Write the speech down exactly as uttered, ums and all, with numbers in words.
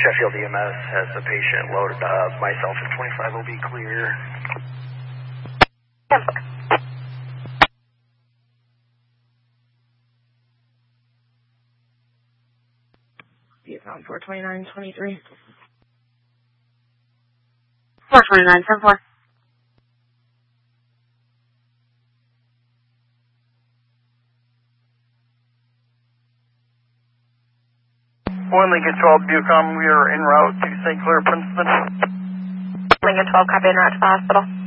Sheffield E M S has the patient loaded up. Myself and twenty-five will be clear. ten four. Vietcom four twenty-nine twenty-three. four twenty-nine, ten four. one Lincoln twelve, Vietcom, we are en route to Saint Clair, Princeton. Lincoln twelve, copy en route to the hospital.